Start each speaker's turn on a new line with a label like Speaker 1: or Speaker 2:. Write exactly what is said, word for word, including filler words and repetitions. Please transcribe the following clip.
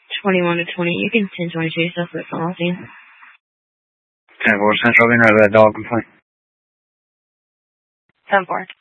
Speaker 1: twenty-one to twenty. You can ten twenty-two, suspect on scene.
Speaker 2: ten four Central, being ready for that dog complaint.
Speaker 1: ten four.